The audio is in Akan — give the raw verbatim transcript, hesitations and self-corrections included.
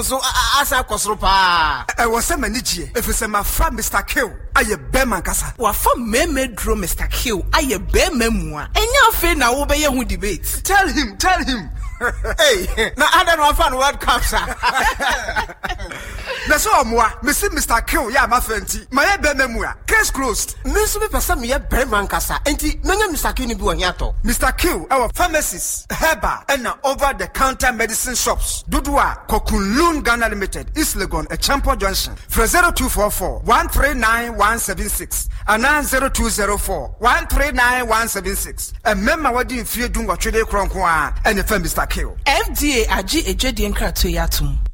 So asa kosro pa. E wo se manigye. Efise ma fra Mister Kill aye bema nkasa. Wa fa meme dro Mister Kill aye bema mu a. Enya afi na wo be ye hu debate. Tell him, tell him. Hey, na ada no fan World Cup sa. Na so omoa, me see Mister Kill ya ma fanti. Ma ye bema mu a. Case closed. Me so be person me ye bema nkasa. Enti menya Mister Kill ni bi wo hiato. Mister Kill our pharmacies, herbal and over the counter medicine shops. Dudua Kokunlun Ghana Limited, East Legon, a Champo Junction. For zero two four four, one three nine one seven six and nine zero two zero four, one three nine one seven six. And member wadi in fear doing what you cronkwa and the Mister Kill. F D A aji ejedi enkrato yatum.